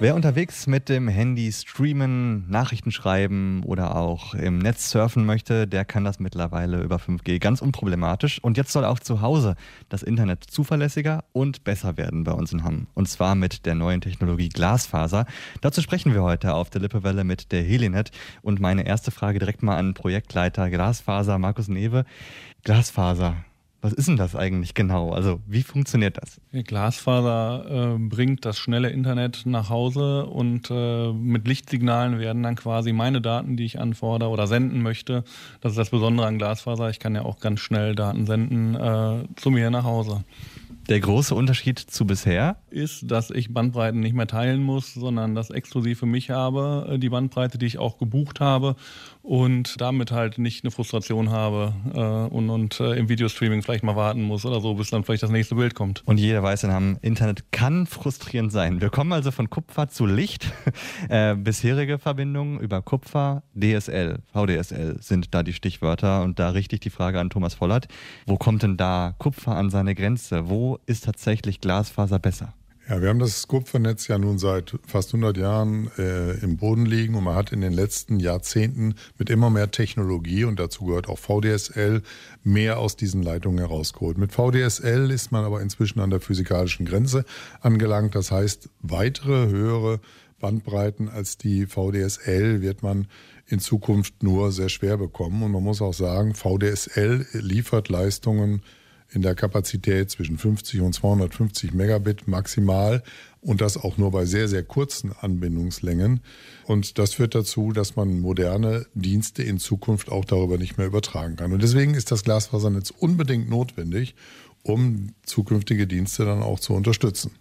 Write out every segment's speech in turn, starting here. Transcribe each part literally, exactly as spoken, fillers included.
Wer unterwegs mit dem Handy streamen, Nachrichten schreiben oder auch im Netz surfen möchte, der kann das mittlerweile über fünf G ganz unproblematisch. Und jetzt soll auch zu Hause das Internet zuverlässiger und besser werden bei uns in Hamm. Und zwar mit der neuen Technologie Glasfaser. Dazu sprechen wir heute auf der Lippewelle mit der Helinet. Und meine erste Frage direkt mal an Projektleiter Glasfaser, Markus Newe. Glasfaser. Was ist denn das eigentlich genau? Also wie funktioniert das? Glasfaser äh, bringt das schnelle Internet nach Hause und äh, mit Lichtsignalen werden dann quasi meine Daten, die ich anfordere oder senden möchte. Das ist das Besondere an Glasfaser. Ich kann ja auch ganz schnell Daten senden äh, zu mir nach Hause. Der große Unterschied zu bisher ist, dass ich Bandbreiten nicht mehr teilen muss, sondern das exklusiv für mich habe, die Bandbreite, die ich auch gebucht habe und damit halt nicht eine Frustration habe äh, und, und äh, im Videostreaming vielleicht mal warten muss oder so, bis dann vielleicht das nächste Bild kommt. Und jeder weiß, in Hamm, Internet kann frustrierend sein. Wir kommen also von Kupfer zu Licht. äh, bisherige Verbindungen über Kupfer, D S L, V D S L sind da die Stichwörter. Und da richte ich die Frage an Thomas Vollert. Wo kommt denn da Kupfer an seine Grenze? Wo ist tatsächlich Glasfaser besser? Ja, wir haben das Kupfernetz ja nun seit fast hundert Jahren äh, im Boden liegen und man hat in den letzten Jahrzehnten mit immer mehr Technologie, und dazu gehört auch V D S L, mehr aus diesen Leitungen herausgeholt. Mit V D S L ist man aber inzwischen an der physikalischen Grenze angelangt. Das heißt, weitere höhere Bandbreiten als die V D S L wird man in Zukunft nur sehr schwer bekommen. Und man muss auch sagen, V D S L liefert Leistungen in der Kapazität zwischen fünfzig und zweihundertfünfzig Megabit maximal, und das auch nur bei sehr, sehr kurzen Anbindungslängen. Und das führt dazu, dass man moderne Dienste in Zukunft auch darüber nicht mehr übertragen kann. Und deswegen ist das Glasfasernetz unbedingt notwendig, um zukünftige Dienste dann auch zu unterstützen.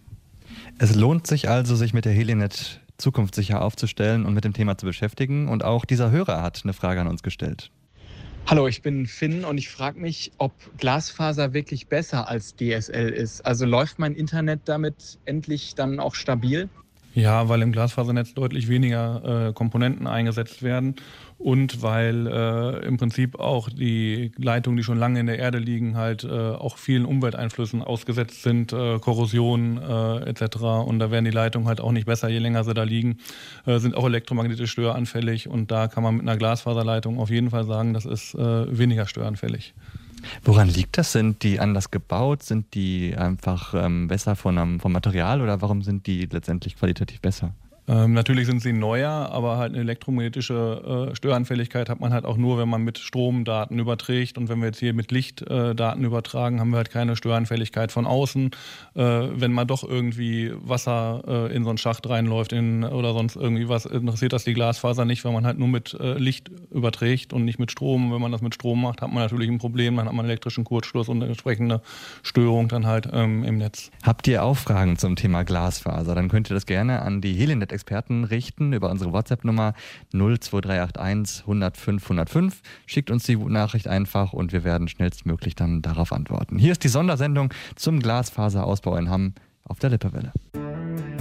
Es lohnt sich also, sich mit der Helinet zukunftssicher aufzustellen und mit dem Thema zu beschäftigen. Und auch dieser Hörer hat eine Frage an uns gestellt. Hallo, ich bin Finn und ich frage mich, ob Glasfaser wirklich besser als D S L ist. Also läuft mein Internet damit endlich dann auch stabil? Ja, weil im Glasfasernetz deutlich weniger äh, Komponenten eingesetzt werden und weil äh, im Prinzip auch die Leitungen, die schon lange in der Erde liegen, halt äh, auch vielen Umwelteinflüssen ausgesetzt sind, äh, Korrosion äh, et cetera. Und da werden die Leitungen halt auch nicht besser, je länger sie da liegen, äh, sind auch elektromagnetisch störanfällig. Und da kann man mit einer Glasfaserleitung auf jeden Fall sagen, das ist äh, weniger störanfällig. Woran liegt das? Sind die anders gebaut? Sind die einfach ähm, besser von einem, vom Material, oder warum sind die letztendlich qualitativ besser? Ähm, natürlich sind sie neuer, aber halt eine elektromagnetische äh, Störanfälligkeit hat man halt auch nur, wenn man mit Strom Daten überträgt. Und wenn wir jetzt hier mit Licht äh, Daten übertragen, haben wir halt keine Störanfälligkeit von außen. Äh, wenn mal doch irgendwie Wasser äh, in so einen Schacht reinläuft in, oder sonst irgendwie was, interessiert das die Glasfaser nicht, weil man halt nur mit äh, Licht überträgt und nicht mit Strom. Und wenn man das mit Strom macht, hat man natürlich ein Problem. Dann hat man einen elektrischen Kurzschluss und eine entsprechende Störung dann halt ähm, im Netz. Habt ihr auch Fragen zum Thema Glasfaser? Dann könnt ihr das gerne an die Helinet Experten richten über unsere WhatsApp-Nummer null zwei drei acht eins hundertfünf hundertfünf. Schickt uns die Nachricht einfach und wir werden schnellstmöglich dann darauf antworten. Hier ist die Sondersendung zum Glasfaserausbau in Hamm auf der Lippewelle.